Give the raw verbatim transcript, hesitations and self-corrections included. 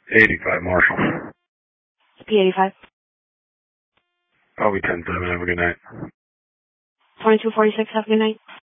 eighty-five, Marshall. P eighty-five. Probably ten seven. Have a good night. twenty-two forty-six. Have a good night.